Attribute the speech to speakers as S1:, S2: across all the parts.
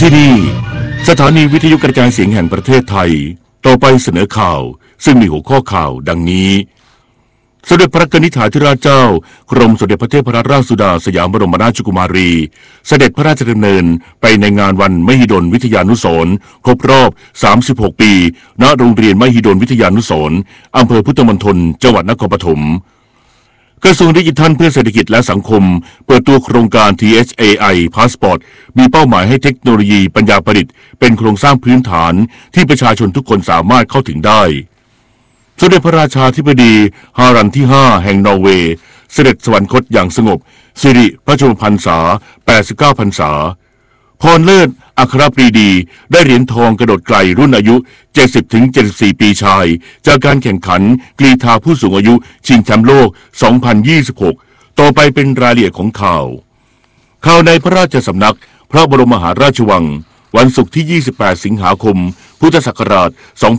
S1: ที่นี่สถานีวิทยุกระจายเสียงแห่งประเทศไทยต่อไปเสนอข่าวซึ่งมีหัวข้อข่าวดังนี้สมเด็จพระนิธิถาธิราชเจ้ากรมสมเด็จพระเทพรัตนราชสุดาสยามบรมราชกุมารีเสด็จพระราชดำเนินไปในงานวันมหิดลวิทยานุสรณ์ครบรอบ36ปีณโรงเรียนมหิดลวิทยานุสรณ์อำเภอพุทธมณฑลจังหวัดนครปฐมกระทรวงดิจิทัลเพื่อเศรษฐกิจและสังคมเปิดตัวโครงการ THAI Passport มีเป้าหมายให้เทคโนโลยีปัญญาประดิษฐ์เป็นโครงสร้างพื้นฐานที่ประชาชนทุกคนสามารถเข้าถึงได้สมเด็จพระราชาธิบดีฮารันที่ 5 แห่งนอร์เวย์เสด็จสวรรคตอย่างสงบสิริพระชนมพรรษา89พรรษาพรเลิศอัครปรีดีได้เหรียญทองกระโดดไกลรุ่นอายุ 70-74 ปีชายจากการแข่งขันกรีฑาผู้สูงอายุชิงแชมป์โลก 2026 ต่อไปเป็นรายละเอียดของข่าวในพระราชสำนักพระบรมมหาราชวังวันศุกร์ที่ 28 สิงหาคม พุทธศักราช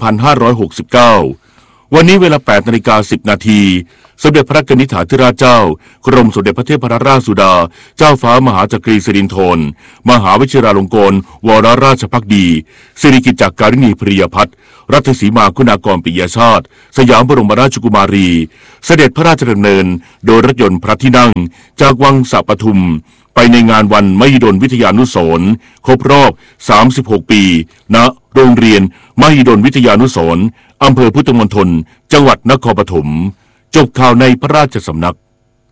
S1: 2569 วันนี้เวลา 8:10 นาทีสมเด็จพระนิธิถาธิราชเจ้ากรมสมเด็จพระเทพรัตนราชสุดาเจ้าฟ้ามหาจักรีสิรินธรมหาวชิราลงกรณ์วรราชภักดีสิริกิติ์จักริณีพริยพัฒน์รัตสีมาคุณากรปิยชาติสยามบรมราชกุมารีเสด็จพระราชดำเนินโดยรถยนต์พระที่นั่งจากวังสะปทุมไปในงานวันมหิดลวิทยานุสรณ์ครบรอบ36ปีณโรงเรียนมหิดลวิทยานุสรณ์อำเภอพุทธมณฑลจังหวัดนครปฐมจบข่าวในพระราชสำนัก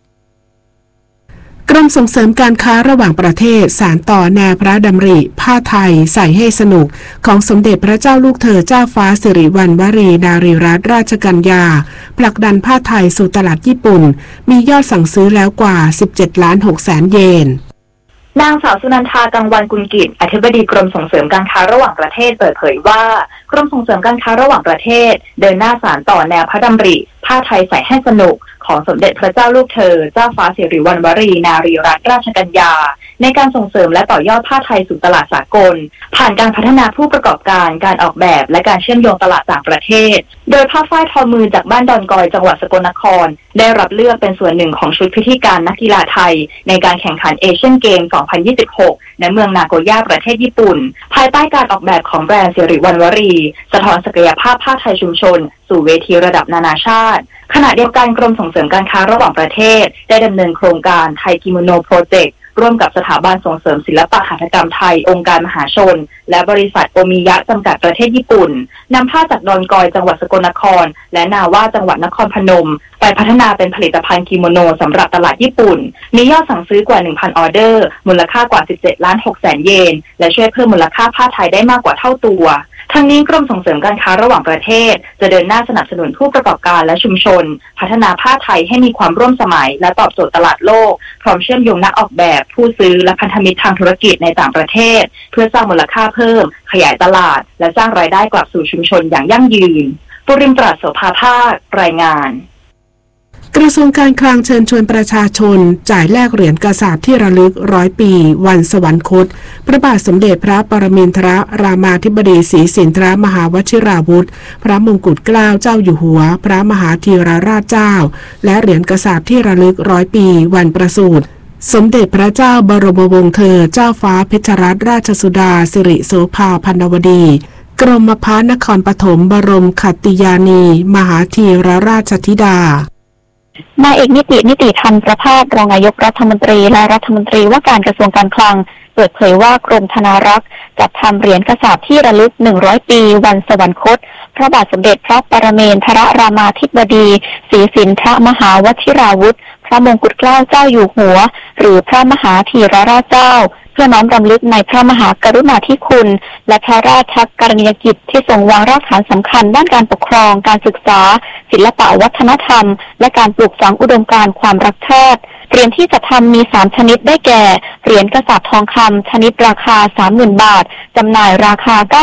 S2: กรมส่งเสริมการค้าระหว่างประเทศสานต่อแนวพระดำริผ้าไทยใส่ให้สนุกของสมเด็จพระเจ้าลูกเธอเจ้าฟ้าสิริวัณวรีนารีรัตนราชกัญญาผลักดันผ้าไทยสู่ตลาดญี่ปุ่นมียอดสั่งซื้อแล้วกว่า 17,600,000 เยน
S3: นางสาวสุนันทากังวานกุลกิจอธิบดีกรมส่งเสริมการค้าระหว่างประเทศเปิดเผยว่ากรมส่งเสริมการค้าระหว่างประเทศเดินหน้าสานต่อแนวพระดำริผ้าไทยใส่ให้สนุกของสมเด็จพระเจ้าลูกเธอเจ้าฟ้าสิริวัณวรีนารีรัตนราชกัญญาในการส่งเสริมและต่อยอดผ้าไทยสู่ตลาดสากลผ่านการพัฒนาผู้ประกอบการการออกแบบและการเชื่อมโยงตลาดต่างประเทศโดยผ้าฝ้ายทอมือจากบ้านดอนกอยจังหวัดสกลนครได้รับเลือกเป็นส่วนหนึ่งของชุดพิธีการนักกีฬาไทยในการแข่งขันเอเชียนเกม 2026 ณ เมืองนาโกย่าประเทศญี่ปุ่นภายใต้การออกแบบของแบรนด์สิริวัณวรีสะท้อนศักยภาพผ้าไทยชุมชนสู่เวทีระดับนานาชาติขณะเดียวกันกรมส่งเสริมการค้าระหว่างประเทศได้ดำเนินโครงการไทยกิโมโนโปรเจกต์ร่วมกับสถาบันส่งเสริมศิลปะหัตถกรรมไทยองค์การมหาชนและบริษัทโอมิยะจำกัดประเทศญี่ปุ่นนำผ้าจากดอนกอยจังหวัดสกลนครและนาว่าจังหวัดนครพนมไปพัฒนาเป็นผลิตภัณฑ์กิโมโนสำหรับตลาดญี่ปุ่นมียอดสั่งซื้อกว่า 1,000 ออเดอร์มูลค่ากว่า 17,600,000 เยนและช่วยเพิ่มมูลค่าผ้าไทยได้มากกว่าเท่าตัวทั้งนี้กรมส่งเสริมการค้าระหว่างประเทศจะเดินหน้าสนับสนุนผู้ประกอบการและชุมชนพัฒนาผ้าไทยให้มีความร่วมสมัยและตอบโจทย์ตลาดโลกพร้อมเชื่อมโยงนักออกแบบผู้ซื้อและพันธมิตรทางธุรกิจในต่างประเทศเพื่อสร้างมูลค่าเพิ่มขยายตลาดและสร้างรายได้กลับสู่ชุมชนอย่างยั่งยืนปุริมตราโสภาภาครายงาน
S2: กระทรวงการคลังเชิญชวนประชาชนจ่ายแลกเหรียญกษาปณ์ที่ระลึก100 ปีวันสวรรคตพระบาทสมเด็จพระปรมินทรรามาธิบดีศรีสินธรมหาวชิราวุธพระมงกุฎเกล้าเจ้าอยู่หัวพระมหาธีรราชเจ้าและเหรียญกษาปณ์ที่ระลึก100 ปีวันประสูติสมเด็จพระเจ้าบรมวงศ์เธอเจ้าฟ้าเพชรรัตนราชสุดาสิริโสภาพันวดีกรมพระนครปฐมบรมขัตติยานีมหาธีรราชธิดาน
S4: ายเอกนิติธรรมประภาสรองนายกรัฐมนตรีและรัฐมนตรีว่าการกระทรวงการคลังเปิดเผยว่ากรมธนารักษ์จัดทำเหรียญกษาปณ์ที่ระลึก100 ปีวันสวรรคตพระบาทสมเด็จพระปรมินทรรามาธิบดีศรีสินธรมหาวชิราวุธพระมงกุฎเกล้าเจ้าอยู่หัวหรือพระมหาธีรราชเจ้าเพื่อน้อมรำลึกในพระมหากรุณาธิคุณและพระราชกรณียกิจที่ทรงวางรากฐานสำคัญด้านการปกครองการศึกษาศิลปวัฒนธรรมและการปลูกฝังอุดมการณ์ความรักชาติเหรียญที่จะทำมี3ชนิดได้แก่เหรียญกษาปณ์ทองคำชนิดราคา 30,000 บาทจำหน่ายราคา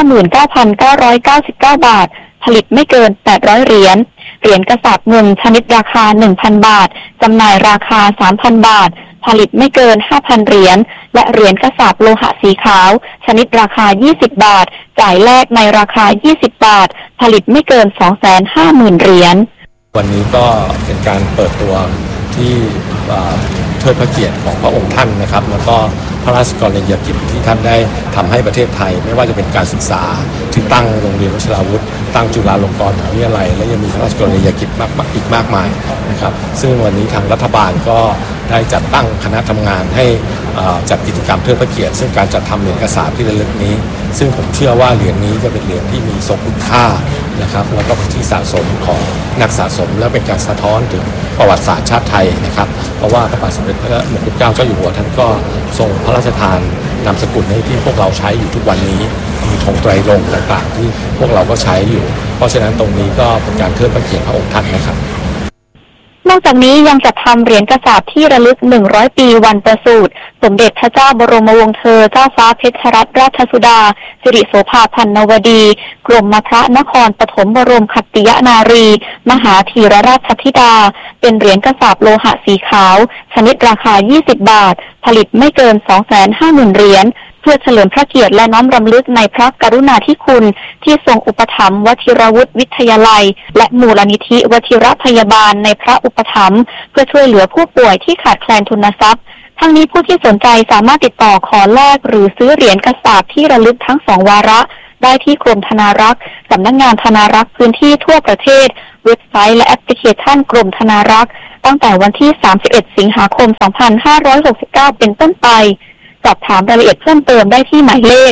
S4: 99,999 บาทผลิตไม่เกิน800 เหรียญเหรียญกษาปณ์เงินชนิดราคา 1,000 บาทจำหน่ายราคา 3,000 บาทผลิตไม่เกิน 5,000 เหรียญและเหรียญกษาปณ์โลหะสีขาวชนิดราคา20 บาทจ่ายแลกในราคา20 บาทผลิตไม่เกิน 250,000 เหรียญ
S5: วันนี้ก็เป็นการเปิดตัวที่ทิดพระเกียรติของพระองค์ท่านนะครับแล้วก็พระราชกรณียกิจที่ท่านได้ทำให้ประเทศไทยไม่ว่าจะเป็นการศึกษาที่ตั้งโรงเรียนวชิราวุธตั้งจุฬาลงกรณ์มหาวิทยาลัยและยังมีพระราชกรณียกิจอีกมากมายนะครับซึ่งวันนี้ทางรัฐบาลก็ได้จัดตั้งคณะทำงานให้จัดกิจกรรมเทิดพระเกียรติซึ่งการจัดทำเหรียญกษาปที่ระลึกนี้ซึ่งผมเชื่อว่าเหรียญนี้จะเป็นเหรียญที่มีทรงคุณค่านะครับแล้วก็เป็นที่สะสมของนักสะสมและเป็นการสะท้อนถึงประวัติศาสตร์ชาติไทยนะครับเพราะว่าพระบาทสมเด็จพระมงกุฎเกล้าเจ้าอยู่หัวท่านก็ทรงพระราชทานนามสกุลให้ที่พวกเราใช้อยู่ทุกวันนี้มีธงไตรรงค์ต่างๆที่พวกเราก็ใช้อยู่เพราะฉะนั้นตรงนี้ก็เป็นการเทิดพระเกียรติพระองค์ท่านนะครับ
S4: นอกจากนี้ยังจัดทำเหรียญกษาปที่ระลึก100ปีวันประสูติสมเด็จพระเจ้าบรมวงศ์เธอเจ้าฟ้าเพชรรัตนราชสุดาสิริโสภาพันนวดีกรมพระนครปฐมบรมขัตติยนารีมหาธีรราชธิดาเป็นเหรียญกษาปโลหะสีขาวชนิดราคา20 บาทผลิตไม่เกิน 250,000 เหรียญเพื่อเฉลิมพระเกียรติและน้อมรำลึกในพระกรุณาธิคุณที่ทรงอุปถัมภ์วชิรวุฒิวิทยาลัยและมูลนิธิวชิรพยาบาลในพระอุปถัมภ์เพื่อช่วยเหลือผู้ป่วยที่ขาดแคลนทุนทรัพย์ทั้งนี้ผู้ที่สนใจสามารถติดต่อขอแลกหรือซื้อเหรียญกษาปที่ระลึกทั้ง2วาระได้ที่กรมธนารักษ์สำนักงานธนารักษ์พื้นที่ทั่วประเทศเว็บไซต์และแอปพลิเคชันกรมธนารักษ์ตั้งแต่วันที่31 สิงหาคม 2569 เป็นต้นไปสอบถามรายละเอียดเพิ่มเติมได้ที่หมายเลข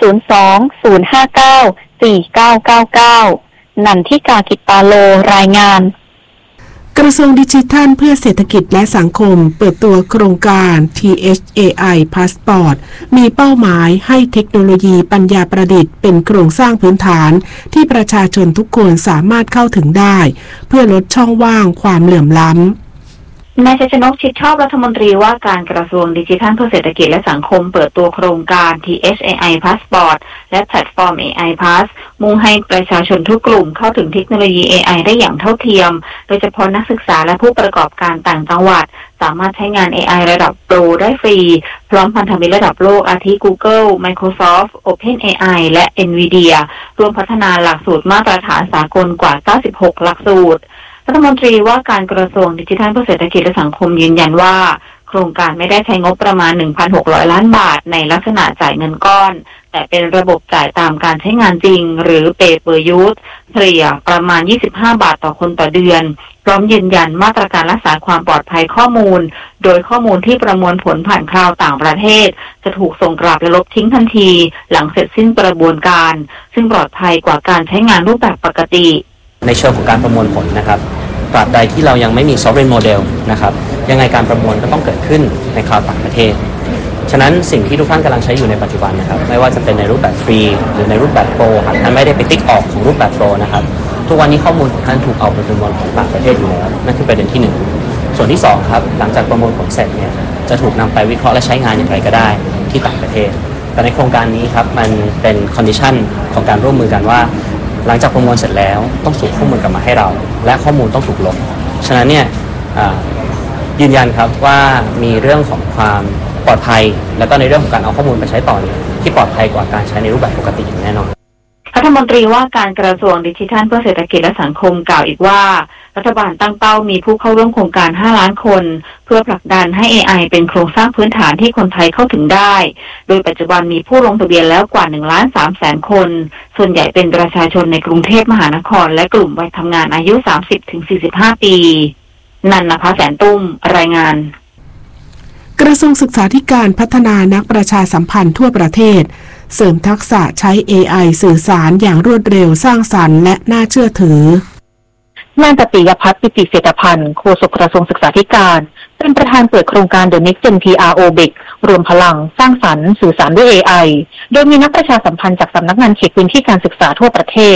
S4: 02-059-4999 นันทิกา กิตตาโลรายงาน
S2: กระทรวงดิจิทัลเพื่อเศรษฐกิจและสังคมเปิดตัวโครงการ THAI Passport มีเป้าหมายให้เทคโนโลยีปัญญาประดิษฐ์เป็นโครงสร้างพื้นฐานที่ประชาชนทุกคนสามารถเข้าถึงได้เพื่อลดช่องว่างความเหลื่อมล้ำ
S3: นายชัยชนก ชิดชอบรัฐมนตรีว่าการกระทรวงดิจิทัลเพื่อเศรษฐกิจและสังคมเปิดตัวโครงการ THAI Passport และแพลตฟอร์ม AI Pass มุ่งให้ประชาชนทุกกลุ่มเข้าถึงเทคโนโลยี AI ได้อย่างเท่าเทียมโดยเฉพาะนักศึกษาและผู้ประกอบการต่างจังหวัดสามารถใช้งาน AI ระดับโปรได้ฟรีพร้อมพันธมิตรระดับโลกอาทิ Google Microsoft OpenAI และ NVIDIA ร่วมพัฒนาหลักสูตรมาตรฐานสากลกว่า 96 หลักสูตรรัฐมนตรีว่าการกระทรวงดิจิทัลเพื่อเศรษฐกิจและสังคมยืนยันว่าโครงการไม่ได้ใช้งบประมาณ 1,600 ล้านบาทในลักษณะจ่ายเงินก้อนแต่เป็นระบบจ่ายตามการใช้งานจริงหรือ Pay per Use เฉลี่ยประมาณ25 บาทต่อคนต่อเดือนพร้อมยืนยันมาตรการรักษาความปลอดภัยข้อมูลโดยข้อมูลที่ประมวลผลผ่านคลาวด์ต่างประเทศจะถูกส่งกลับและลบทิ้งทันทีหลังเสร็จสิ้นกระบวนการซึ่งปลอดภัยกว่าการใช้งานรูปแบบปกติ
S6: ในเชิงของการประมวลผลนะครับตราบใดที่เรายังไม่มี sovereign model นะครับยังไงการประมวลก็ต้องเกิดขึ้นในคลาวด์ต่างประเทศฉะนั้นสิ่งที่ทุกท่านกำลังใช้อยู่ในปัจจุบันนะครับไม่ว่าจะเป็นในรูปแบบฟรีหรือในรูปแบบโปรหากท่านไม่ได้ไปติ๊กออกของรูปแบบโปรนะครับทุกวันนี้ข้อมูลของท่านถูกเอาไปประมวลของต่างประเทศอยู่แล้วนั่นคือประเด็นที่1ส่วนที่2ครับหลังจากประมวลผลเสร็จเนี่ยจะถูกนำไปวิเคราะห์และใช้งานอย่างไรก็ได้ที่ต่างประเทศแต่ในโครงการนี้ครับมันเป็น condition ของการร่วมมือกันว่าหลังจากประมวลเสร็จแล้วต้องส่งข้อมูลกลับมาให้เราและข้อมูลต้องถูกลบฉะนั้นเนี่ยยืนยันครับว่ามีเรื่องของความปลอดภัยแล้วก็ในเรื่องของการเอาข้อมูลไปใช้ต่อเนี่ยที่ปลอดภัยกว่าการใช้ในรูปแบบปกติอย่างแน่นอน
S3: รัฐมนตรีว่าการกระทรวงดิจิทัลเพื่อเศรษฐกิจและสังคมกล่าวอีกว่ารัฐบาลตั้งเป้ามีผู้เข้าร่วมโครงการ5 ล้านคนเพื่อผลักดันให้ AI เป็นโครงสร้างพื้นฐานที่คนไทยเข้าถึงได้โดยปัจจุบันมีผู้ลงทะเบียนแล้วกว่า 1.3 คนส่วนใหญ่เป็นประชาชนในกรุงเทพมหานครและกลุ่มวัยทำงานอายุ 30-45 ปีนันนภาแสนตุ้มรายงาน
S2: กระทรวงศึกษาธิการพัฒนานักประชาสัมพันธ์ทั่วประเทศเสริมทักษะใช้ AI สื่อสารอย่างรวดเร็วสร้างสรรค์และน่าเชื่อถือน
S7: ายปิยพัฒน์ ปิติเศรษฐพันธ์โฆษกกระทรวงศึกษาธิการเป็นประธานเปิดโครงการ The Next Gen PR OBIC รวมพลังสร้างสรรค์สื่อสารด้วย AI โดยมีนักประชาสัมพันธ์จากสำนักงานเขตพื้นที่การศึกษาทั่วประเทศ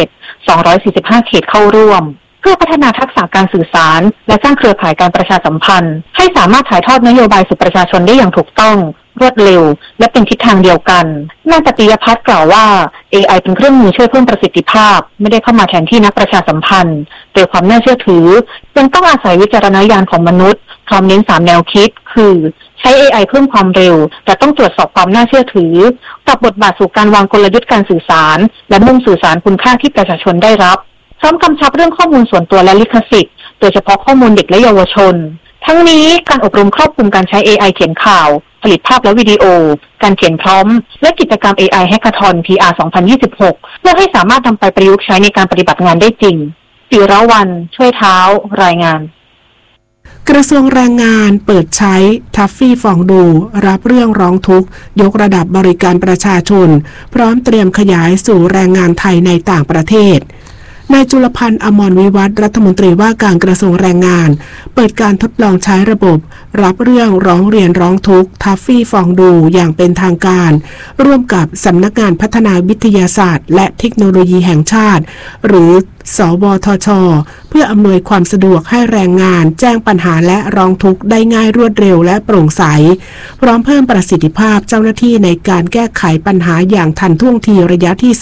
S7: 245เขตเข้าร่วมเพื่อพัฒนาทักษะการสื่อสารและสร้างเครือข่ายการประชาสัมพันธ์ให้สามารถถ่ายทอดนโยบายสู่ประชาชนได้อย่างถูกต้องรวดเร็วและเป็นทิศทางเดียวกันนายปิยพัฒน์กล่าวว่า AI เป็นเครื่องมือช่วยเพิ่มประสิทธิภาพไม่ได้เข้ามาแทนที่นักประชาสัมพันธ์โดยความน่าเชื่อถือยังต้องอาศัยวิจารณญาณของมนุษย์พร้อมเน้น3แนวคิดคือใช้ AI เพิ่มความเร็วแต่ต้องตรวจสอบความน่าเชื่อถือปรับบทบาทสู่การวางกลยุทธ์การสื่อสารและมุ่งสื่อสารคุณค่าที่ประชาชนได้รับพร้อมกำชับเรื่องข้อมูลส่วนตัวและลิขสิทธิ์โดยเฉพาะข้อมูลเด็กและเยาวชนแผทั้งนี้การอบรมครอบคลุมการใช้ AI เขียนข่าวผลิตภาพและวิดีโอการเขียนพร้อมและกิจกรรม AI Hackathon PR 2026 เพื่อให้สามารถนำไปประยุกต์ใช้ในการปฏิบัติงานได้จริงศิรวรรณช่วยเท้ารายงาน
S2: กระทรวงแรงงานเปิดใช้ทัฟฟี่ฟองดูรับเรื่องร้องทุกข์ยกระดับบริการประชาชนพร้อมเตรียมขยายสู่แรงงานไทยในต่างประเทศนายจุลพันธ์อมรวิวัฒน์รัฐมนตรีว่าการกระทรวงแรงงานเปิดการทดลองใช้ระบบรับเรื่องร้องเรียนร้องทุกข์ทัฟฟี่ฟองดูอย่างเป็นทางการร่วมกับสำนักงานพัฒนาวิทยาศาสตร์และเทคโนโลยีแห่งชาติหรือสวทช.เพื่ออำนวยความสะดวกให้แรงงานแจ้งปัญหาและร้องทุกข์ได้ง่ายรวดเร็วและโปร่งใสพร้อมเพิ่มประสิทธิภาพเจ้าหน้าที่ในการแก้ไขปัญหาอย่างทันท่วงทีระยะที่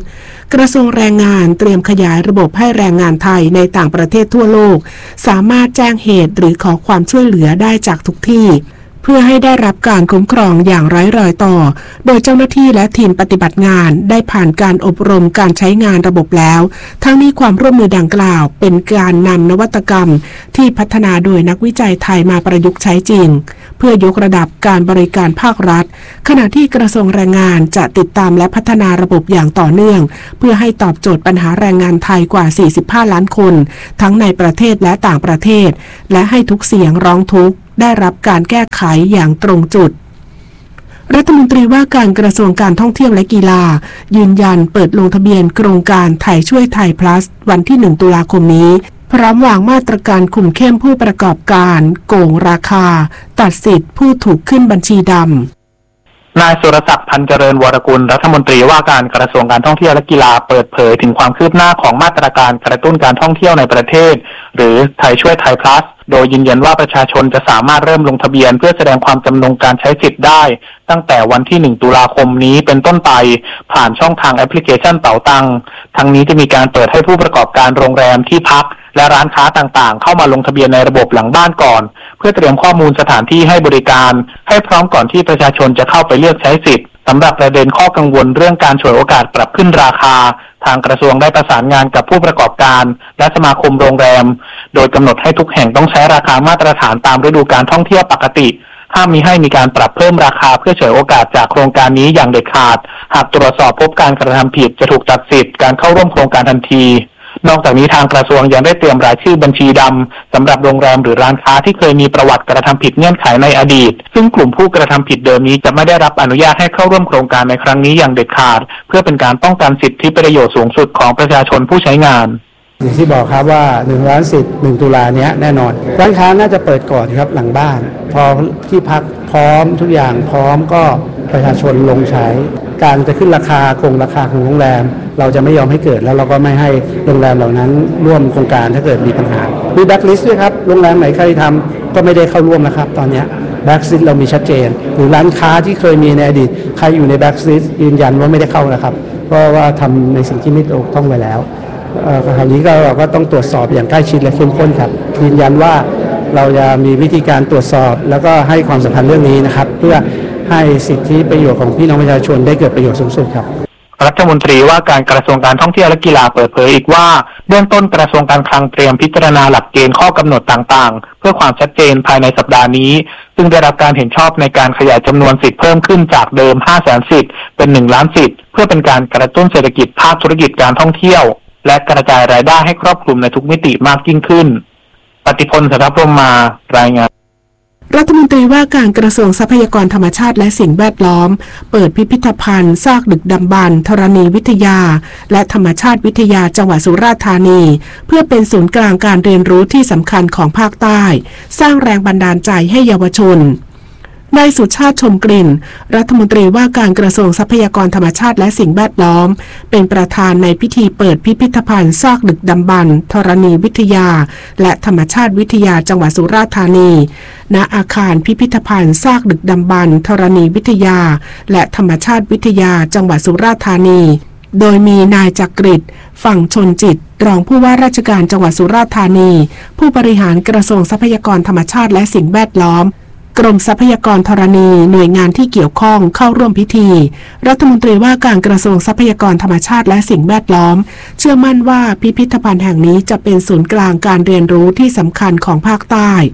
S2: 2กระทรวงแรงงานเตรียมขยายระบบให้แรงงานไทยในต่างประเทศทั่วโลกสามารถแจ้งเหตุหรือขอความช่วยเหลือได้จากทุกที่เพื่อให้ได้รับการคุ้มครองอย่างไร้รอยต่อโดยเจ้าหน้าที่และทีมปฏิบัติงานได้ผ่านการอบรมการใช้งานระบบแล้วทั้งนี้ความร่วมมือดังกล่าวเป็นการนำนวัตกรรมที่พัฒนาโดยนักวิจัยไทยมาประยุกต์ใช้จริงเพื่อยกระดับการบริการภาครัฐขณะที่กระทรวงแรงงานจะติดตามและพัฒนาระบบอย่างต่อเนื่องเพื่อให้ตอบโจทย์ปัญหาแรงงานไทยกว่า45ล้านคนทั้งในประเทศและต่างประเทศและให้ทุกเสียงร้องทุกข์ได้รับการแก้ไขอย่างตรงจุดรัฐมนตรีว่าการกระทรวงการท่องเที่ยวและกีฬายืนยันเปิดลงทะเบียนโครงการไทยช่วยไทย plus วันที่1ตุลาคมนี้พร้อมวางมาตรการคุมเข้มผู้ประกอบการโกงราคาตัดสิทธิ์ผู้ถูกขึ้นบัญชีดำ
S8: นายสุรศักดิ์พันเจริญวรกุลรัฐมนตรีว่าการกระทรวงการท่องเที่ยวและกีฬาเปิดเผยถึงความคืบหน้าของมาตรการกระตุ้นการท่องเที่ยวในประเทศหรือไทยช่วยไทย plus โดยยืนยันว่าประชาชนจะสามารถเริ่มลงทะเบียนเพื่อแสดงความจำนงการใช้สิทธิ์ได้ตั้งแต่วันที่1ตุลาคมนี้เป็นต้นไปผ่านช่องทางแอปพลิเคชันเป๋าตังทั้งนี้จะมีการเปิดให้ผู้ประกอบการโรงแรมที่พักและร้านค้าต่างๆเข้ามาลงทะเบียนในระบบหลังบ้านก่อนเพื่อเตรียมข้อมูลสถานที่ให้บริการให้พร้อมก่อนที่ประชาชนจะเข้าไปเลือกใช้สิทธิ์สำหรับประเด็นข้อกังวลเรื่องการฉวยโอกาสปรับขึ้นราคาทางกระทรวงได้ประสานงานกับผู้ประกอบการและสมาคมโรงแรมโดยกำหนดให้ทุกแห่งต้องใช้ราคามาตรฐานตามฤดูกาลท่องเที่ยวปกติห้ามมิให้มีการปรับเพิ่มราคาเพื่อฉวยโอกาสจากโครงการนี้อย่างเด็ดขาดหากตรวจสอบพบการกระทำผิดจะถูกตัดสิทธิ์การเข้าร่วมโครงการทันทีนอกจากนี้ทางกระทรวงยังได้เตรียมรายชื่อบัญชีดำสำหรับโรงแรมหรือร้านค้าที่เคยมีประวัติกระทำผิดเงื่อนไขในอดีตซึ่งกลุ่มผู้กระทำผิดเดิมนี้จะไม่ได้รับอนุญาตให้เข้าร่วมโครงการในครั้งนี้อย่างเด็ดขาดเพื่อเป็นการป้องกันสิทธิประโยชน์สูงสุดของประชาชนผู้ใช้งาน
S9: อย่างที่บอกครับว่า1ล้านสิทธิ์1ตุลาเนี้ยแน่นอนร้านค้าน่าจะเปิดก่อนครับหลังบ้านพอที่พักพร้อมทุกอย่างพร้อมก็ประชาชนลงใช้การจะขึ้นราคาโกงราคาของโรงแรมเราจะไม่ยอมให้เกิดแล้วเราก็ไม่ให้โรงแรมเหล่านั้นร่วมโครงการถ้าเกิดมีปัญหามีแบ็คลิสต์ด้วยครับโรงแรมไหนใครทำก็ไม่ได้เข้าร่วมนะครับตอนนี้แบ็คลิสต์เรามีชัดเจนหรือร้านค้าที่เคยมีในอดีตใครอยู่ในแบ็คลิสต์ยืนยันว่าไม่ได้เข้านะครับเพราะว่าทำในสิ่งที่ไม่ถูกต้องไปแล้วคราวนี้เราก็ต้องตรวจสอบอย่างใกล้ชิดและเข้มข้นครับยืนยันว่าเราจะมีวิธีการตรวจสอบแล้วก็ให้ความสำคัญเรื่องนี้นะครับเพื่อให้สิทธิประโยชน์ของพี่น้องประชาชนได้เกิดประโยชน์สูงสุดครับ
S8: รัฐมนตรีว่าการกระทรวงการท่องเที่ยวและกีฬาเปิดเผยอีกว่าเบื้องต้นกระทรวงการคลังเตรียมพิจารณาหลักเกณฑ์ข้อกำหนดต่างๆเพื่อความชัดเจนภายในสัปดาห์นี้ซึ่งได้รับการเห็นชอบในการขยายจำนวนสิทธิ์เพิ่มขึ้นจากเดิม 500,000 สิทธิ์เป็น1ล้านสิทธิ์เพื่อเป็นการกระตุ้นเศรษฐกิจภาคธุรกิจการท่องเที่ยวและกระจายรายได้ให้ครอบคลุมในทุกมิติมากยิ่งขึ้นปฏิพล สัทธพรหมมารายงาน
S2: รัฐมนตรีว่าการกระทรวงทรัพยากรธรรมชาติและสิ่งแวดล้อมเปิดพิพิธภัณฑ์ซากดึกดำบรรพ์ธรณีวิทยาและธรรมชาติวิทยาจังหวัดสุราษฎร์ธานีเพื่อเป็นศูนย์กลางการเรียนรู้ที่สำคัญของภาคใต้สร้างแรงบันดาลใจให้เยาวชนนายสุชาติชมกลิ่นรัฐมนตรีว่าการกระทรวงทรัพยากรธรรมชาติและสิ่งแวดล้อมเป็นประธานในพิธีเปิดพิพิธภัณฑ์ซากดึกดำบรรพ์ธรณีวิทยาและธรรมชาติวิทยาจังหวัดสุราษฎร์ธานีณอาคารพิพิธภัณฑ์ซากดึกดำบรรพ์ธรณีวิทยาและธรรมชาติวิทยาจังหวัดสุราษฎร์ธานีโดยมีนายจักริดฝั่งชนจิตรองผู้ว่าราชการจังหวัดสุราษฎร์ธานีผู้บริหารกระทรวงทรัพยากรธรรมชาติและสิ่งแวดล้อมกรมทรัพยากรธรณีหน่วยงานที่เกี่ยวข้องเข้าร่วมพิธีรัฐมนตรีว่าการกระทรวงทรัพยากรธรรมชาติและสิ่งแวดล้อมเชื่อมั่นว่าพิพิธภัณฑ์แห่งนี้จะเป็นศูนย์กลางการเรียนรู้ที่สำคัญของภาคใต้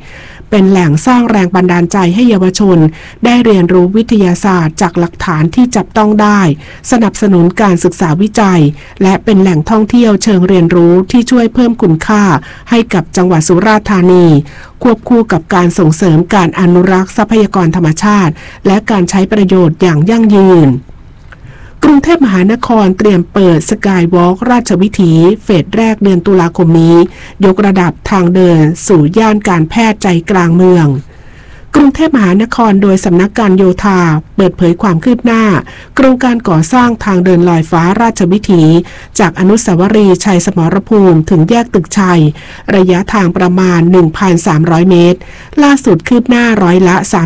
S2: เป็นแหล่งสร้างแรงบันดาลใจให้เยาวชนได้เรียนรู้วิทยาศาสตร์จากหลักฐานที่จับต้องได้สนับสนุนการศึกษาวิจัยและเป็นแหล่งท่องเที่ยวเชิงเรียนรู้ที่ช่วยเพิ่มคุณค่าให้กับจังหวัดสุราษฎร์ธานีควบคู่กับการส่งเสริมการอนุรักษ์ทรัพยากรธรรมชาติและการใช้ประโยชน์อย่างยั่งยืนกรุงเทพมหานครเตรียมเปิดสกายวอล์กราชวิถีเฟสแรกเดือนตุลาคมนี้ยกระดับทางเดินสู่ย่านการแพทย์ใจกลางเมืองกรุงเทพมหานครโดยสำนักการโยธาเปิดเผยความคืบหน้าโครงการก่อสร้างทางเดินลอยฟ้าราชวิถีจากอนุสาวรีย์ชัยสมรภูมิถึงแยกตึกชัยระยะทางประมาณ 1,300 เมตรล่าสุดคืบหน้าร้อยละ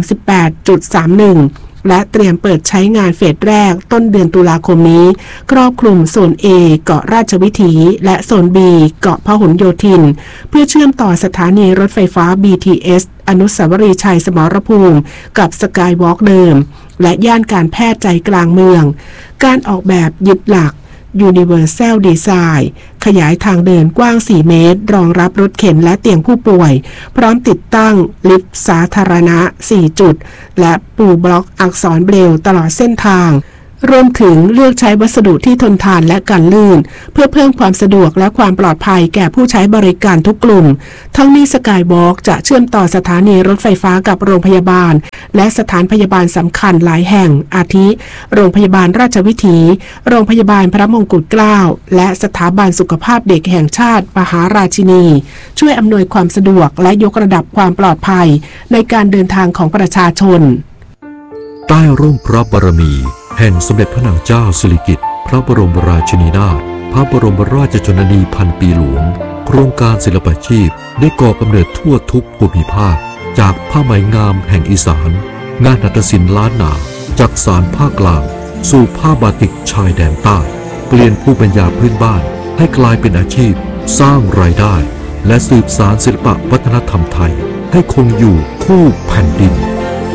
S2: 38.31และเตรียมเปิดใช้งานเฟสแรกต้นเดือนตุลาคมนี้ครอบคลุมโซน A เกาะราชวิถีและโซน B เกาะพหลโยธินเพื่อเชื่อมต่อสถานีรถไฟฟ้า BTS อนุสาวรีย์ชัยสมรภูมิกับสกายวอล์กเดิมและย่านการแพทย์ใจกลางเมืองการออกแบบยึดหลักUniversal Design ขยายทางเดินกว้าง 4 เมตรรองรับรถเข็นและเตียงผู้ป่วยพร้อมติดตั้งลิฟต์สาธารณะ 4 จุดและปูบล็อกอักษรเบรลล์ตลอดเส้นทางรวมถึงเลือกใช้วัสดุที่ทนทานและกันลื่นเพื่อเพิ่มความสะดวกและความปลอดภัยแก่ผู้ใช้บริการทุกกลุ่มทั้งนี้สกายวอล์กจะเชื่อมต่อสถานีรถไฟฟ้ากับโรงพยาบาลและสถานพยาบาลสำคัญหลายแห่งอาทิโรงพยาบาลราชวิถีโรงพยาบาลพระมงกุฎเกล้าและสถาบันสุขภาพเด็กแห่งชาติมหาราชินีช่วยอำนวยความสะดวกและยกระดับความปลอดภัยในการเดินทางของประชาชน
S10: ใต้ร่มพระบารมีแห่งสมเด็จพระนางเจ้าสิริกิติ์พระบรมราชินีนาถพระบรมราชชนนีพันปีหลวงโครงการศิลปาชีพได้ก่อกำเนิดทั่วทุกภูมิภาคจากผ้าไหมงามแห่งอีสานงานหัตถศิลป์ล้านนาจากสารภาคกลางสู่ผ้าบาติกชายแดนใต้เปลี่ยนภูมิปัญญาพื้นบ้านให้กลายเป็นอาชีพสร้างรายได้และสืบสานศิลปวัฒนธรรมไทยให้คงอยู่คู่แผ่นดิน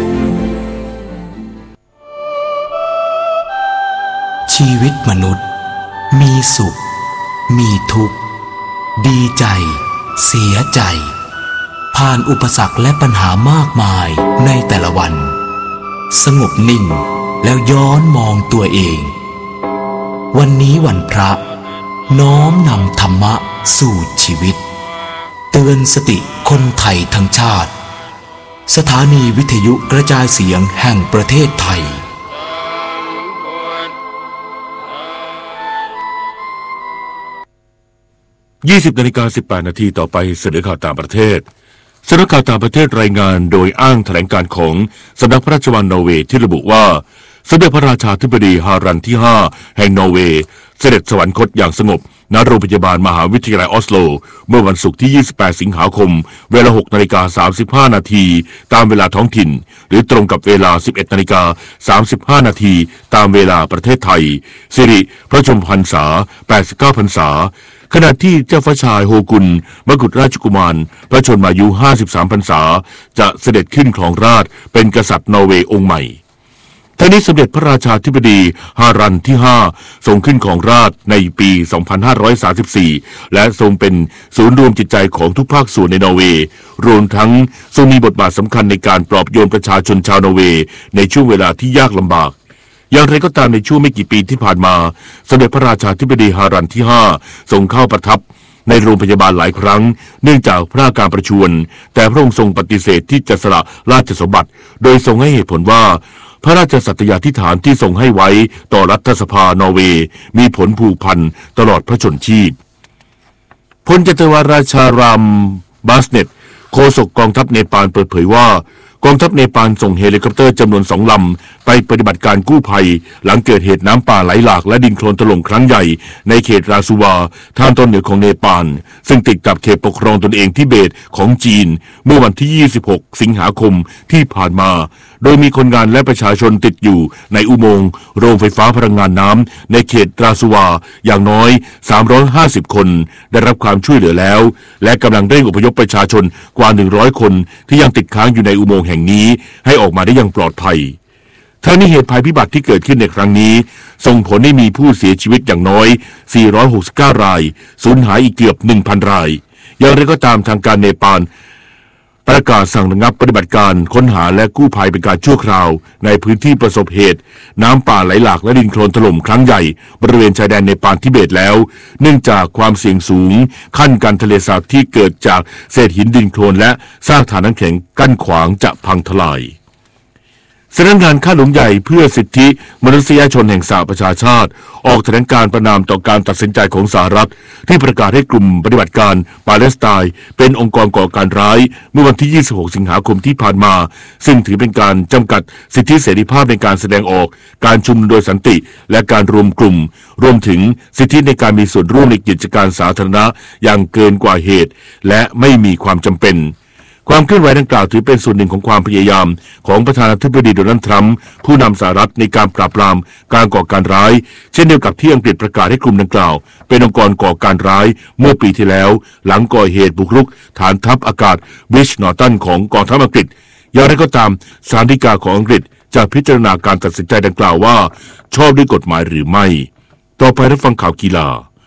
S11: ชีวิตมนุษย์มีสุขมีทุกข์ดีใจเสียใจผ่านอุปสรรคและปัญหามากมายในแต่ละวันสงบนิ่งแล้วย้อนมองตัวเองวันนี้วันพระน้อมนำธรรมะสู่ชีวิตเตือนสติคนไทยทั้งชาติสถานีวิทยุกระจายเสียงแห่งประเทศไทย
S1: 20:18 นาทีต่อไปเสนอข่าวต่างประเทศสำนักข่าวต่างประเทศรายงานโดยอ้างแถลงการของสำนักพระราชวังนอร์เวย์ที่ระบุว่าสมเด็จพระราชาธิบดีฮารันที่ 5 แห่งนอร์เวย์เสด็จสวรรคตอย่างสงบณโรงพยาบาลมหาวิทยาลัยออสโลเมื่อวันศุกร์ที่ 28 สิงหาคมเวลา 6:35 นาทีตามเวลาท้องถิ่นหรือตรงกับเวลา 11:35 นาทีตามเวลาประเทศไทยสิริพระชนมพรรษา 89 พรรษาขณะที่เจ้าฟ้าชายโฮกุนมกุฎราชกุมารพระชนมายุ 53 พรรษาจะเสด็จขึ้นครองราชย์เป็นกษัตริย์นอร์เวย์องค์ใหม่ทั้งนี้สมเด็จพระราชาธิบดีฮารันที่ 5 ทรงขึ้นครองราชย์ในปี 2534 และทรงเป็นศูนย์รวมจิตใจของทุกภาคส่วนในนอร์เวย์รวมทั้งทรงมีบทบาทสำคัญในการปลอบโยนประชาชนชาวนอร์เวย์ในช่วงเวลาที่ยากลำบากอย่างไรก็ตามในช่วงไม่กี่ปีที่ผ่านมาสมเด็จพระราชาธิบดีฮารันที่ 5 ทรงเข้าประทับในโรงพยาบาลหลายครั้งเนื่องจากพระอาการประชวรแต่พระองค์ทรงปฏิเสธที่จะสละราชสมบัติโดยทรงให้เหตุผลว่าพระราชสัตยาธิษฐานที่ทรงให้ไว้ต่อรัฐสภานอร์เวย์มีผลผูกพันตลอดพระชนชีพพลจัตวาราชารามบาสเนตโฆษกกองทัพเนปาลเปิดเผยว่ากองทัพเนปาลส่งเฮลิคอปเตอร์จำนวน2 ลำไปปฏิบัติการกู้ภัยหลังเกิดเหตุน้ำป่าไหลหลากและดินโคลนถล่มครั้งใหญ่ในเขตราซูวาทางตอนเหนือของเนปาลซึ่งติดกับเขตปกครองตนเองทิเบตของจีนเมื่อวันที่ 26 สิงหาคมที่ผ่านมาโดยมีคนงานและประชาชนติดอยู่ในอุโมงค์โรงไฟฟ้าพลังงานน้ำในเขตราซูวาอย่างน้อย350 คนได้รับความช่วยเหลือแล้วและกำลังเร่งอพยพประชาชนกว่า100 คนที่ยังติดค้างอยู่ในอุโมงค์แห่งนี้ให้ออกมาได้อย่างปลอดภัยทั้งนี้เหตุภัยพิบัติที่เกิดขึ้นในครั้งนี้ส่งผลให้มีผู้เสียชีวิตอย่างน้อย469 รายสูญหายอีกเกือบ 1,000 รายอย่างไรก็ตามทางการเนปาลประกาศสั่งระงับปฏิบัติการค้นหาและกู้ภัยเป็นการชั่วคราวในพื้นที่ประสบเหตุน้ำป่าไหลหลากและดินโคลนถล่มครั้งใหญ่บริเวณชายแดนเนปาลทิเบตแล้วเนื่องจากความเสี่ยงสูงขั้นการทะเลสาบที่เกิดจากเศษหินดินโคลนและซากฐานน้ำแข็งกั้นขวางจะพังทลายสำนักงานข้าหลวงใหญ่เพื่อสิทธิมนุษยชนแห่งสหประชาชาติออกแถลงการประนามต่อการตัดสินใจของสหรัฐที่ประกาศให้กลุ่มปฏิบัติการปาเลสไตน์เป็นองค์กรก่อการร้ายเมื่อวันที่ 26 สิงหาคมที่ผ่านมาซึ่งถือเป็นการจำกัดสิทธิเสรีภาพในการแสดงออกการชุมนุมโดยสันติและการรวมกลุ่มรวมถึงสิทธิในการมีส่วนร่วมในกิจการสาธารณะอย่างเกินกว่าเหตุและไม่มีความจำเป็นความเคลื่อนไหวดังกล่าวถือเป็นส่วนหนึ่งของความพยายามของประธานาธิบดีโดนัลด์ทรัมป์ผู้นำสหรัฐในการปราบปรามการก่อการร้ายเช่นเดียวกับที่อังกฤษประกาศให้กลุ่มดังกล่าวเป็นองค์กรก่อการร้ายเมื่อปีที่แล้วหลังก่อเหตุบุกรุกฐานทัพอากาศบิชนอร์ตันของกองทัพอังกฤษอย่างไรก็ตามศาลฎีกาของอังกฤษจะพิจารณาการตัดสินใจดังกล่าวว่าชอบด้วยกฎหมายหรือไม่ต่อไปรับฟังข่าวกีฬา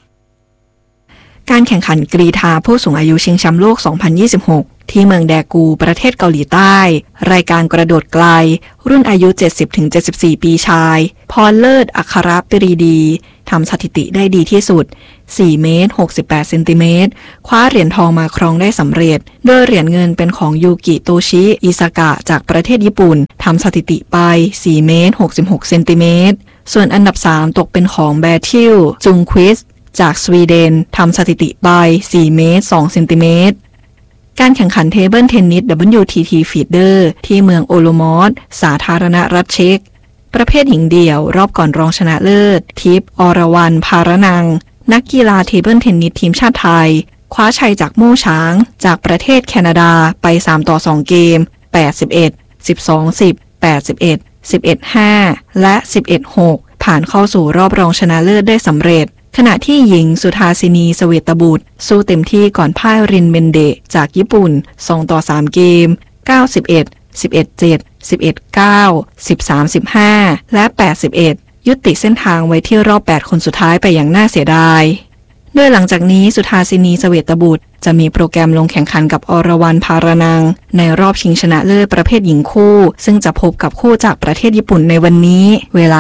S12: การแข่งขันกรีฑาผู้สูงอายุชิงแชมป์โลก 2026 ที่เมืองแดกูประเทศเกาหลีใต้รายการกระโดดไกลรุ่นอายุ 70-74 ปีชายพรเลิศอัครปรีดีทำสถิติได้ดีที่สุด 4 เมตร 68 เซนติเมตรคว้าเหรียญทองมาครองได้สำเร็จโดยเหรียญเงินเป็นของยูกิโตชิอิซากะจากประเทศญี่ปุ่นทำสถิติไป 4 เมตร 66 เซนติเมตรส่วนอันดับ 3 ตกเป็นของแบทิลจุงควิสจากสวีเดนทำสถิติไป 4 เมตร 2 เซนติเมตรการแข่งขันเทเบิลเทนนิส WTT Feeder ที่เมืองโอโลมอสสาธารณรัฐเช็กประเภทหญิงเดี่ยวรอบก่อนรองชนะเลิศทิพย์อรวรรณภารนังนักกีฬาเทเบิลเทนนิสทีมชาติไทยคว้าชัยจากมู่ช้างจากประเทศแคนาดาไป3-2เกม 8-11 12-10 8-11 11-5 และ 11-6 ผ่านเข้าสู่รอบรองชนะเลิศได้สำเร็จขณะที่หญิงสุธาสินีเสวตบุตรสู้เต็มที่ก่อนพ่ายรินเบนเดะจากญี่ปุ่น2-3เกม 9-11 11-7 11-9 13-15 และ 8-11 ยุติเส้นทางไว้ที่รอบ8คนสุดท้ายไปอย่างน่าเสียดายโดยหลังจากนี้สุธาสินีเสวตบุตรจะมีโปรแกรมลงแข่งขันกับอรวรรณภารนังในรอบชิงชนะเลิศประเภทหญิงคู่ซึ่งจะพบกับคู่จากประเทศญี่ปุ่นในวันนี้เวลา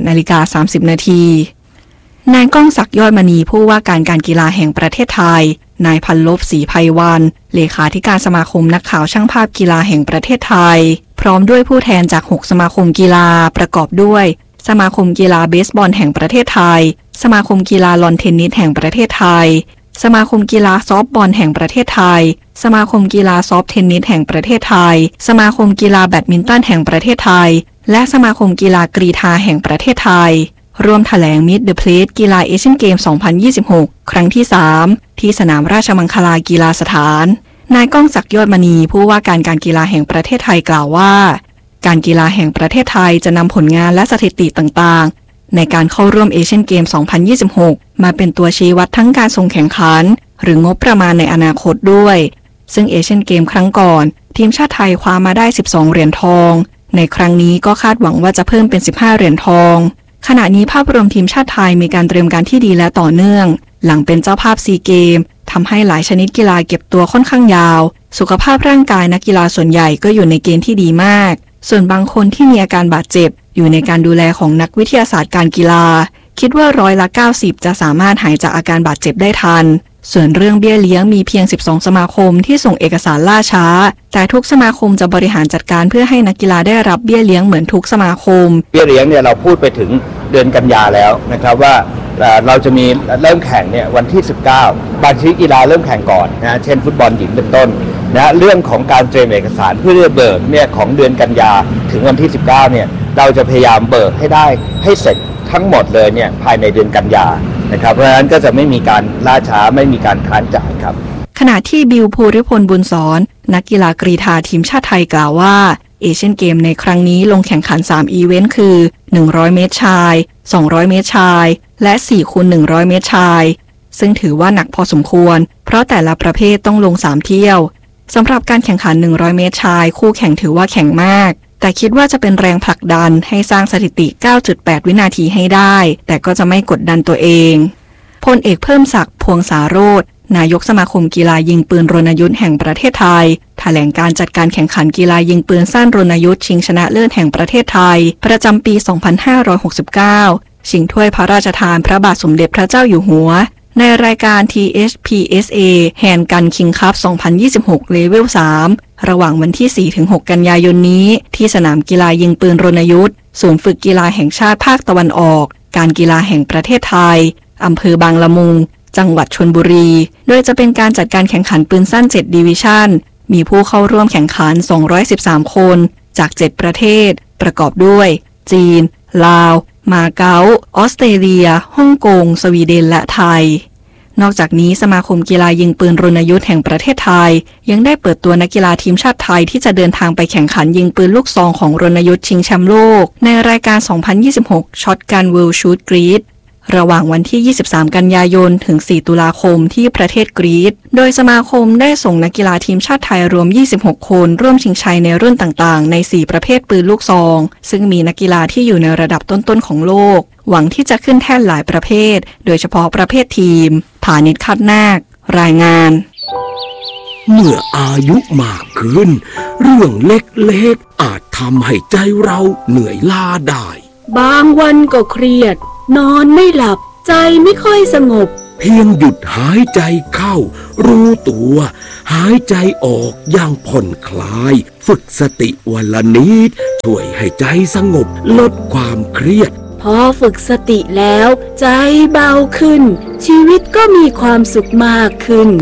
S12: 21:30 นาทีนายก้องศักดิ์ยอดมณีผู้ว่าการกีฬาแห่งประเทศไทยนายพันลบศรีไพวันเลขาธิการสมาคมนักข่าวช่างภาพกีฬาแห่งประเทศไทยพร้อมด้วยผู้แทนจาก6สมาคมกีฬาประกอบด้วยสมาคมกีฬาเบสบอลแห่งประเทศไทยสมาคมกีฬาลอนเทนนิสแห่งประเทศไทยสมาคมกีฬาซอฟต์บอลแห่งประเทศไทยสมาคมกีฬาซอฟต์เทนนิสแห่งประเทศไทยสมาคมกีฬาแบดมินตันแห่งประเทศไทยและสมาคมกีฬากรีฑาแห่งประเทศไทยร่วมแถลง Meet the Plate กีฬาเอเชียนเกม 2026 ครั้งที่ 3 ที่สนามราชมังคลากีฬาสถานนายก้องศักดิ์ยอดมณีผู้ว่าการกีฬาแห่งประเทศไทยกล่าวว่าการกีฬาแห่งประเทศไทยจะนำผลงานและสถิติต่างๆในการเข้าร่วมเอเชียนเกม 2026 มาเป็นตัวชี้วัดทั้งการส่งแข่งขันหรืองบประมาณในอนาคตด้วยซึ่งเอเชียนเกมครั้งก่อนทีมชาติไทยคว้ามาได้12เหรียญทองในครั้งนี้ก็คาดหวังว่าจะเพิ่มเป็น15เหรียญทองขณะนี้ภาพรวมทีมชาติไทยมีการเตรียมการที่ดีและต่อเนื่องหลังเป็นเจ้าภาพซีเกมทำให้หลายชนิดกีฬาเก็บตัวค่อนข้างยาวสุขภาพร่างกายนักกีฬาส่วนใหญ่ก็อยู่ในเกณฑ์ที่ดีมากส่วนบางคนที่มีอาการบาดเจ็บอยู่ในการดูแลของนักวิทยาศาสตร์การกีฬาคิดว่า90%จะสามารถหายจากอาการบาดเจ็บได้ทันส่วนเรื่องเบี้ยเลี้ยงมีเพียง12สมาคมที่ส่งเอกสารล่าช้าแต่ทุกสมาคมจะบริหารจัดการเพื่อให้นักกีฬาได้รับเบี้ยเลี้ยงเหมือนทุกสมาคม
S13: เบี้ยเลี้ยงเนี่ยเราพูดไปถึงเดือนกันยาแล้วนะครับว่าเราจะมีเริ่มแข่งเนี่ยวันที่19บางชนิดกีฬาเริ่มแข่งก่อนนะเช่นฟุตบอลหญิงเป็นต้นนะเรื่องของการเตรียมเอกสารเพื่อเบิกเนี่ยของเดือนกันยาถึงวันที่19เนี่ยเราจะพยายามเบิกให้ได้ให้เสร็จทั้งหมดเลยเนี่ยภายในเดือนกันยานะครับเพราะฉะนั้นก็จะไม่มีการล่าช้าไม่มีการค้านจ่ายครับ
S12: ขณะที่บิวภูริพลบุญสอนนักกีฬากรีฑาทีมชาติไทยกล่าวว่าเอเชียนเกมในครั้งนี้ลงแข่งขัน3อีเวนต์คือ100เมตรชาย200เมตรชายและ4คูณ100เมตรชายซึ่งถือว่าหนักพอสมควรเพราะแต่ละประเภทต้องลง3เที่ยวสำหรับการแข่งขัน100เมตรชายคู่แข่งถือว่าแข่งมากแต่คิดว่าจะเป็นแรงผลักดันให้สร้างสถิติ 9.8 วินาทีให้ได้แต่ก็จะไม่กดดันตัวเองพลเอกเพิ่มศักดิ์พวงสาโรจน์นายกสมาคมกีฬายิงปืนรณยุทธ์แห่งประเทศไทยแถลงการจัดการแข่งขันกีฬายิงปืนสั้นรณยุทธ์ชิงชนะเลิศแห่งประเทศไทยประจำปี 2569 ชิงถ้วยพระราชทานพระบาทสมเด็จพระเจ้าอยู่หัวในรายการ THPSA Hand Gun King Cup 2026 เลเวล 3 ระหว่างวันที่ 4-6 กันยายนนี้ที่สนามกีฬายิงปืนรณยุทธ์ศูนย์ฝึกกีฬาแห่งชาติภาคตะวันออกการกีฬาแห่งประเทศไทยอำเภอบางละมุงจังหวัดชลบุรีโดยจะเป็นการจัดการแข่งขันปืนสั้น7ดิวิชั่นมีผู้เข้าร่วมแข่งขัน213คนจาก7ประเทศประกอบด้วยจีนลาวมาเก๊าออสเตรเลียฮ่องกงสวีเดนและไทยนอกจากนี้สมาคมกีฬายิงปืนรณยุทธ์แห่งประเทศไทยยังได้เปิดตัวนักกีฬาทีมชาติไทยที่จะเดินทางไปแข่งขันยิงปืนลูกซองของรณยุทธ์ชิงแชมป์โลกในรายการ 2026 Shotgun World Shoot Gridระหว่างวันที่ 23 กันยายนถึง 4 ตุลาคมที่ประเทศกรีซโดยสมาคมได้ส่งนักกีฬาทีมชาติไทยรวม 26 คนร่วมชิงชัยในรุ่นต่างๆใน 4 ประเภทปืนลูกซองซึ่งมีนักกีฬาที่อยู่ในระดับต้นๆของโลกหวังที่จะขึ้นแท่นหลายประเภทโดยเฉพาะประเภททีมฐานิช คัดนาครายงาน
S14: เมื่ออายุมากขึ้นเรื่องเล็กๆอาจทำให้ใจเราเหนื่อยล้าได้
S15: บางวันก็เครียดนอนไม่หลับใจไม่ค่อยสงบ
S14: เพียงหยุดหายใจเข้ารู้ตัวหายใจออกอย่างผ่อนคลายฝึกสติวันละนิดช่วยให้ใจสงบลดความเครียด
S15: พอฝึกสติแล้วใจเบาขึ้นชีวิตก็มีความสุขมากขึ้น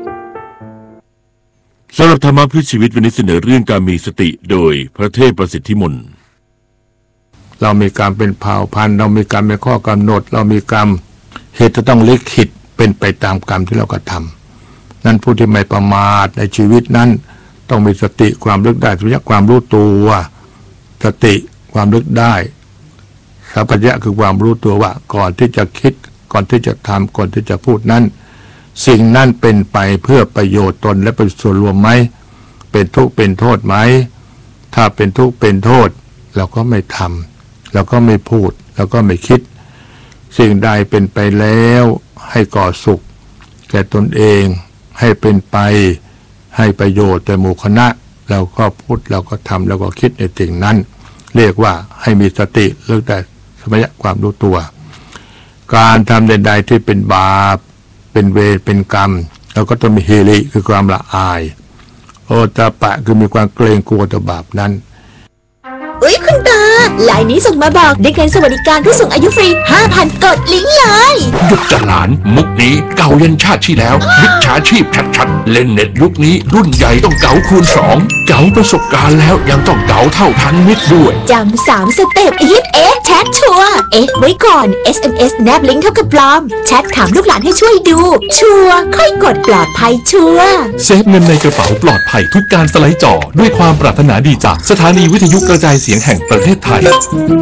S1: สำหรับธรรมะเพื่อชีวิตวันนี้เสนอเรื่องการมีสติโดยพระเทพประสิทธิมนต์
S5: เรามีกรรมเป็นเผ่าพันธุ์เรามีกรรมเป็นข้อกำหนดเรามีกรรมเหตุจะต้องลิขิตเป็นไปตามกรรมที่เรากระทำนั้นผู้ที่ไม่ประมาทในชีวิตนั้นต้องมีสติความลึกได้สัมปชัญญะความรู้ตัวสติความลึกได้สัมปชัญญะคือความรู้ตัวว่าก่อนที่จะคิดก่อนที่จะทำก่อนที่จะพูดนั้นสิ่งนั้นเป็นไปเพื่อประโยชน์ตนและเป็นส่วนรวมไหมเป็นทุกข์เป็นโทษไหมถ้าเป็นทุกข์เป็นโทษเราก็ไม่ทำเราก็ไม่พูดเราก็ไม่คิดสิ่งใดเป็นไปแล้วให้ก่อสุขแก่ตนเองให้เป็นไปให้ประโยชน์แก่หมู่คณะเราก็พูดเราก็ทำเราก็คิดในสิ่งนั้นเรียกว่าให้มีสติเลิกได้สัมปชัญญะความรู้ตัวการทำใดๆที่เป็นบาปเป็นเวรเป็นกรรมเราก็ต้องมีฮิริคือความละอายโอตปะคือมีความเกรงกลัวต่อบาปนั้น
S16: อุ๊ยคุณตาไลน์นี้ส่งมาบอกได้เงินสวัสดิการผู้สูงอายุฟรี 5,000 กดลิงก์เลย
S17: หยุดจะหลานมุกนี้เก่ายันชาติที่แล้วมิจฉาชีพชัดๆเล่นเน็ตยุคนี้รุ่นใหญ่ต้องเก๋าคูณ2เก๋าประสบการณ์แล้วยังต้องเก๋าเท่าทันมิตรด้วย
S16: จำ3 สเต็ปฮิตแชทชัวร์ไว้ก่อน SMS แนบลิงก์เท่ากับปลอมแชทถามลูกหลานให้ช่วยดูชัวร์ค่อยกดปลอดภัยชัวร์
S17: เซฟเงินในกระเป๋าปลอดภัยทุกการสไลด์จอด้วยความปรารถนาดีจากสถานีวิทยุกระจายเสียงแห่งประเทศไทย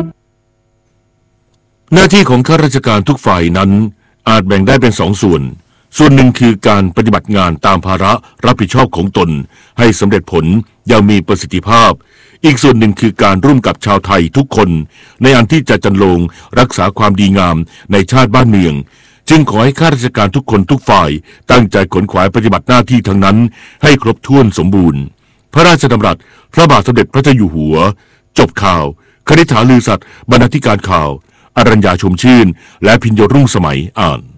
S1: หน้าที่ของข้าราชการทุกฝ่ายนั้นอาจแบ่งได้เป็น2 ส่วนหนึ่งคือการปฏิบัติงานตามภาระรับผิดชอบของตนให้สำเร็จผลอย่างมีประสิทธิภาพอีกส่วนหนึ่งคือการร่วมกับชาวไทยทุกคนในอันที่จะจันลงรักษาความดีงามในชาติบ้านเมืองจึงขอให้ข้าราชการทุกคนทุกฝ่ายตั้งใจขนขวายปฏิบัติหน้าที่ทั้งนั้นให้ครบถ้วนสมบูรณ์พระราชดำรัสพระบาทสมเด็จพระเจ้าอยู่หัวจบข่าวคณิษฐาลือสัตย์บรรณาธิการข่าวอรัญญาชมชื่นและพิญโยรุ่งสมัยอ่าน